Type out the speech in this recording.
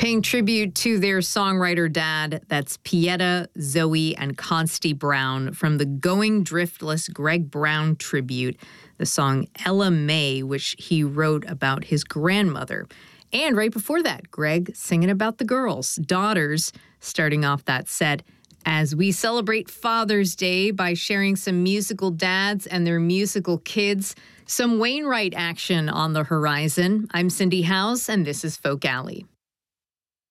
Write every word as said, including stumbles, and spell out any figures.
Paying tribute to their songwriter dad, that's Pieta, Zoe, and Consti Brown from the Going Driftless Greg Brown tribute, the song Ella May, which he wrote about his grandmother. And right before that, Greg singing about the girls, daughters, starting off that set as we celebrate Father's Day by sharing some musical dads and their musical kids. Some Wainwright action on the horizon. I'm Cindy Howes, and this is Folk Alley.